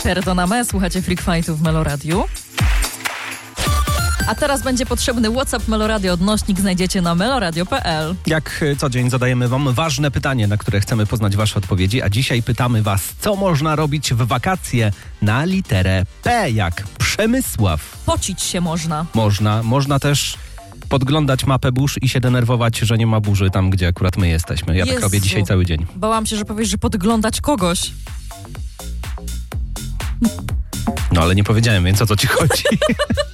Perdoname, słuchacie Freak Fightu w Meloradiu. A teraz będzie potrzebny WhatsApp Meloradio odnośnik, znajdziecie na meloradio.pl. Jak co dzień zadajemy wam ważne pytanie, na które chcemy poznać wasze odpowiedzi, a dzisiaj pytamy was, co można robić w wakacje na literę P, jak Przemysław. Pocić się można. Można też podglądać mapę burz i się denerwować, że nie ma burzy tam, gdzie akurat my jesteśmy. Ja tak robię dzisiaj cały dzień. Bałam się, że powiesz, że podglądać kogoś. No ale nie powiedziałem, więc o co ci chodzi?